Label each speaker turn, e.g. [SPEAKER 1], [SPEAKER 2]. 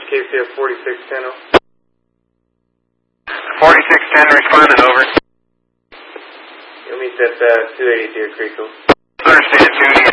[SPEAKER 1] KCF 4610.
[SPEAKER 2] 4610 responding, over.
[SPEAKER 1] You'll meet that 280 Deer Creek.
[SPEAKER 2] Understand, 280